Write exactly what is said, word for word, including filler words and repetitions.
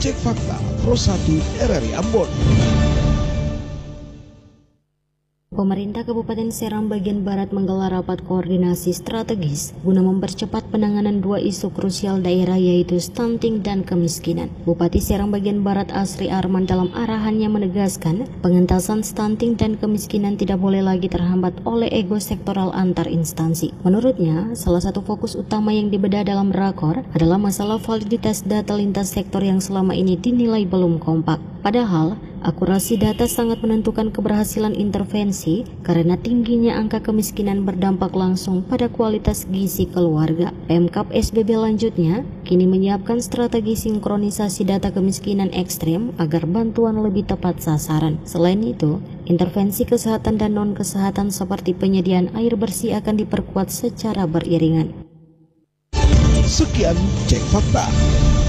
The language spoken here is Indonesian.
Cek Fakta Pro satu R R I Ambon. Pemerintah Kabupaten Serang bagian Barat menggelar rapat koordinasi strategis guna mempercepat penanganan dua isu krusial daerah yaitu stunting dan kemiskinan. Bupati Serang bagian Barat Asri Arman dalam arahannya menegaskan pengentasan stunting dan kemiskinan tidak boleh lagi terhambat oleh ego sektoral antar instansi. Menurutnya, salah satu fokus utama yang dibedah dalam rakor adalah masalah validitas data lintas sektor yang selama ini dinilai belum kompak. Padahal, akurasi data sangat menentukan keberhasilan intervensi karena tingginya angka kemiskinan berdampak langsung pada kualitas gizi keluarga. Pemkab S B B lanjutnya kini menyiapkan strategi sinkronisasi data kemiskinan ekstrem agar bantuan lebih tepat sasaran. Selain itu, intervensi kesehatan dan non-kesehatan seperti penyediaan air bersih akan diperkuat secara beriringan. Sekian Cek Fakta.